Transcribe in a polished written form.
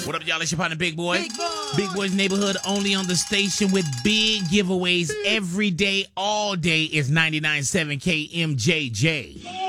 What up, y'all? It's your partner, Big Boy. Big Boy. Big Boy's Neighborhood, only on the station with big giveaways every day, all day is 99.7 KMJJ.